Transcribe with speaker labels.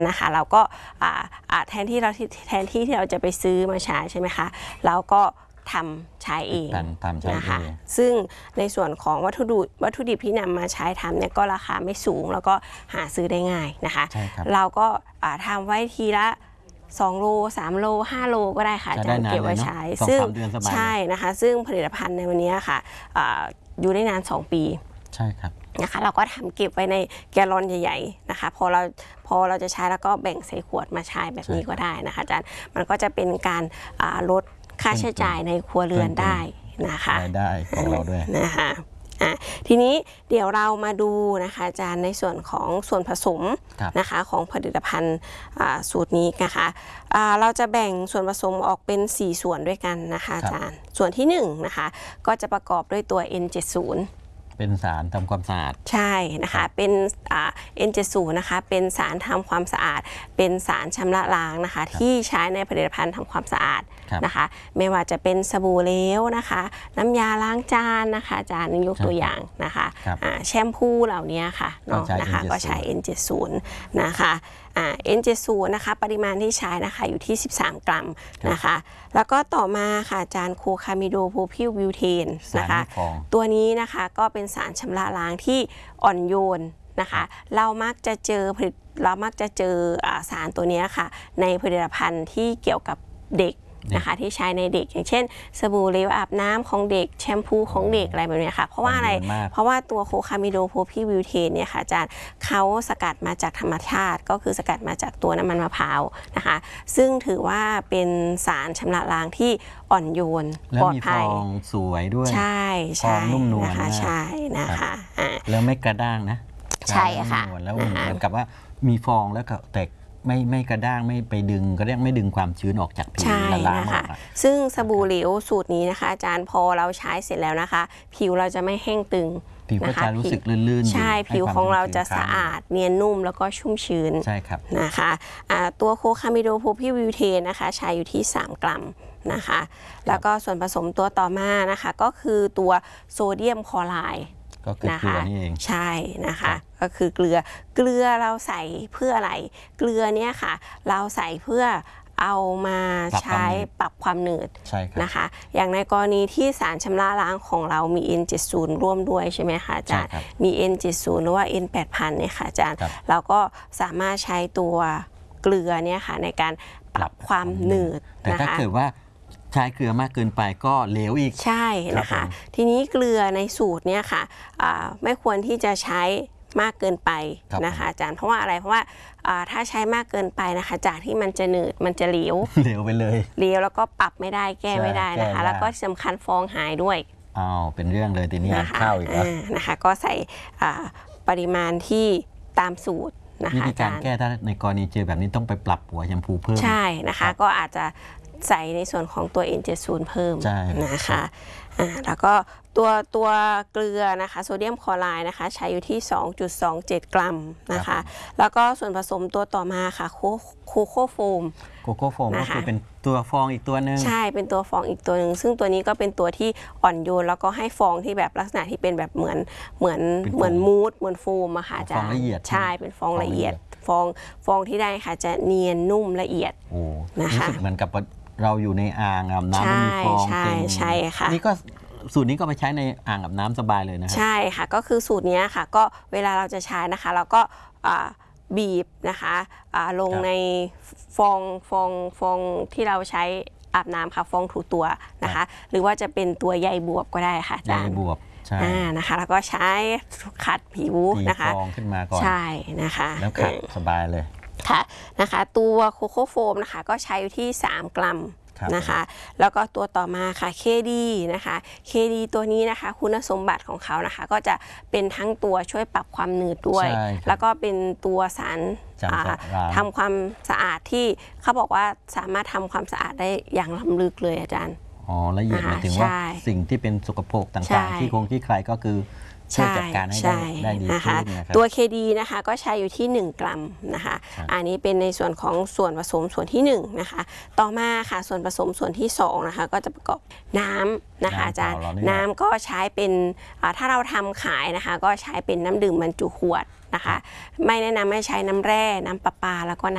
Speaker 1: นะคะเราก็แทนที่เราจะไปซื้อมาใช้ใช่ไหมคะเราก็ทำใช้เองนะคะซึ่งในส่วนของวัตถุดิบที่นำมาใช้ทำเนี่ยก็ราคาไม่สูงแล้วก็หาซื้อได้ง่ายนะคะเราก็ทำไว้ทีละ2 โล 3 โล 5 โลก็ได้ค่ะอาจารย์เก็บไว้ใช้ซึ่งใช่นะคะซึ่งผลิตภัณฑ์ในวันนี้ค่ะอยู่ได้นาน 2 ปี
Speaker 2: ใช่ครับ
Speaker 1: นะคะเราก็ทำเก็บไว้ในแกลลอนใหญ่ๆนะคะพอเราจะใช้แล้วก็แบ่งใส่ขวดมาใช้แบบนี้ก็ได้นะคะอาจารย์มันก็จะเป็นการลดค่าใช้จ่ายในครัวเรือนได้นะคะ
Speaker 2: ได้ของเราด้วย
Speaker 1: นะคะทีนี้เดี๋ยวเรามาดูนะคะอาจารย์ในส่วนของส่วนผสมนะคะของผลิตภัณฑ์สูตรนี้นะคะเราจะแบ่งส่วนผสมออกเป็น4 ส่วนด้วยกันนะคะอาจารย์ส่วนที่1นะคะก็จะประกอบด้วยตัว N70
Speaker 2: เป็นสารทำความสะอาด
Speaker 1: ใช่นะคะเป็นN70นะคะเป็นสารทำความสะอาดเป็นสารชำระล้างนะคะที่ใช้ในผลิตภัณฑ์ทำความสะอาดนะคะไม่ว่าจะเป็นสบู่เหลวนะคะน้ำยาล้างจานนะคะอาจารย์ยกตัวอย่างนะคะแชมพูเหล่านี้ค่ะเนาะนะคะก็ใช้ N70 นะคะN70 นะคะปริมาณที่ใช้นะคะอยู่ที่13 กรัมนะคะแล้วก็ต่อมาค่ะอาจารย์โคคามิโดโพพิลบิวเทนนะคะตัวนี้นะคะก็เป็นสารชำระล้างที่อ่อนโยนนะคะเรามักจะเจอสารตัวนี้ค่ะในผลิตภัณฑ์ที่เกี่ยวกับเด็กนะคะที่ใช้ในเด็กอย่างเช่นสบู่เหลวอาบน้ำของเด็กแชมพูของเด็กอะไรแบบนี้ค่ะเพราะว่าอะไรเพราะว่าตัวโคคามิโดโพพิลบิวเทนเนี่ยค่ะอาจารย์เขาสกัดมาจากธรรมชาติก็คือสกัดมาจากตัวน้ำมันมะพร้าวนะคะซึ่งถือว่าเป็นสารชำระล้างที่อ่อนโยนปลอดภัย
Speaker 2: แล้วมีฟองสวยด้วย
Speaker 1: ใช่
Speaker 2: ฟองนุ่มนวล
Speaker 1: นะคะใช่นะคะ
Speaker 2: แล้วไม่กระด้างนะ
Speaker 1: ใช่ค่ะ
Speaker 2: แล้วเหมือนกับว่ามีฟองแล้วก็แตกไม่กระด้างไม่ไปดึงก็เรียกไม่ดึงความชื้นออกจากผิวละลายนะคะ
Speaker 1: ซึ่งสบู่เหลวสูตรนี้นะคะอาจารย์พอเราใช้เสร็จแล้วนะคะผิวเราจะไม่แห้งตึง
Speaker 2: ผิวก็จะรู้สึกลื่นๆ
Speaker 1: ใช่ผิวของเราจะสะอาดเนียนนุ่มแล้วก็ชุ่มชื้น
Speaker 2: ใช่ครับ
Speaker 1: นะคะตัวโคคามิโดโพพิลบิวเทนนะคะใช้อยู่ที่3 กรัมนะคะแล้วก็ส่วนผสมตัวต่อมานะคะก็คือตัวโซเดียมคลอไรด์
Speaker 2: ก็คือเกลือนี่เอง
Speaker 1: ใช่นะคะก็คือเกลือเราใส่เพื่ออะไรเกลือเนี่ยค่ะเราใส่เพื่อเอามาใช้ปรับความหนืดนะคะอย่างในกรณีที่สารชำระล้างของเรามี N70 ร่วมด้วยใช่ไหมคะอาจารย์มี N70 หรือว่า N8000 เนี่ยค่ะอาจารย์เราก็สามารถใช้ตัวเกลือเนี่ยค่ะในการปรับความหนืด
Speaker 2: แต่ถ้าเกิดว่าใช้เกลือมากเกินไปก็เหลวอีก
Speaker 1: ใช่นะคะทีนี้เกลือในสูตรเนี่ยค่ะไม่ควรที่จะใช้มากเกินไปนะคะอาจารย์เพราะว่าอะไรเพราะว่าถ้าใช้มากเกินไปนะคะจากที่มันจะหนืดมันจะเหลว
Speaker 2: ไปเลย
Speaker 1: เหลวแล้วก็ปรับไม่ได้แก้ไม่ได้นะคะแล้วก็สำคัญฟองหายด้วย
Speaker 2: เป็นเรื่องเลยทีนี้ข้าวอีกแล้ว
Speaker 1: นะคะก็ใส่ปริมาณที่ตามสูตรนะคะ
Speaker 2: วิธีการแก้ถ้าในกรณีเจอแบบนี้ต้องไปปรับหัวแชมพูเพิ่ม
Speaker 1: ใช่นะคะก็อาจจะใส่ในส่วนของตัว N70 เพิ่มนะคะแล้วก็ตัวเกลือนะคะโซเดียมคลอไรด์นะคะใช้อยู่ที่ 2.27 กรัมนะคะแล้วก็ส่วนผสมตัวต่อมาค่ะโคโค่โฟม
Speaker 2: ก็คือเป็นตัวฟองอีกตัวนึง
Speaker 1: ใช่เป็นตัวฟองอีกตัวหนึ่งซึ่งตัวนี้ก็เป็นตัวที่อ่อนโยนแล้วก็ให้ฟองที่แบบลักษณะที่เป็นแบบเหมือนมูสเหมือนโฟมอะค่ะอาจารย์ใช่เป็นฟองละเอียดฟองที่ได้ค่ะจะเนียนนุ่มละเอียด
Speaker 2: นะคะรู้สึกเหมือนกับเราอยู่ในอ่างอาบน้ำมีฟองเต็ม
Speaker 1: ใช่ค่ะ
Speaker 2: นี่ก็สูตรนี้ก็ไปใช้ในอ่างอาบน้ำสบายเลยนะ
Speaker 1: ใช่ค่ะก็คือสูตรนี้ค่ะก็เวลาเราจะใช้นะคะเราก็บีบนะคะลงในฟองที่เราใช้อาบน้ำค่ะฟองถูตัวนะคะหรือว่าจะเป็นตัวใยบวบก็ได้ค่ะ
Speaker 2: ใยบวบใช่
Speaker 1: นะคะแล้วก็ใช้ขัดผิวนะคะ
Speaker 2: ฟองขึ้นมาก่อน
Speaker 1: ใช่นะคะ
Speaker 2: แล้วขัดสบายเลย
Speaker 1: ค่ะนะคะตัวโคโค่โฟมนะคะก็ใช้อยู่ที่3 กรัมนะคะแล้วก็ตัวต่อมาค่ะ KD นะคะ KD ตัวนี้นะคะคุณสมบัติของเขานะคะก็จะเป็นทั้งตัวช่วยปรับความหนืดด้วยแล้วก็เป็นตัวสารทำความสะอาดที่เขาบอกว่าสามารถทำความสะอาดได้อย่างล้ำลึกเลยอาจารย์
Speaker 2: ละเอียดหมายถึงว่าสิ่งที่เป็นสกปรกต่างๆที่ใครก็คือช่วยจัดการให้ได้ดีขึ้นนะครับ
Speaker 1: ตัว KD นะคะก็ใช้อยู่ที่1 กรัมนะคะอันนี้เป็นในส่วนของส่วนผสมส่วนที่1นะคะต่อมาค่ะส่วนผสมส่วนที่2นะคะก็จะประกอบน้ำนะคะอาจารย์น้ำก็ใช้เป็นถ้าเราทำขายนะคะก็ใช้เป็นน้ำดื่มบรรจุขวดนะคะไม่แนะนำให้ใช้น้ำแร่น้ำประปาแล้วก็